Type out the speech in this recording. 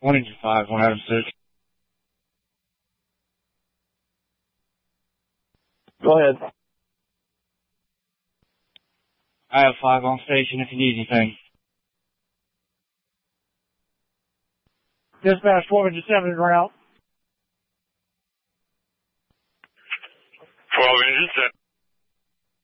1 engine 5, 1 Adam 6. Go ahead. I have 5 on station if you need anything. Dispatch 12 engine 7 en route. 12 engine 7.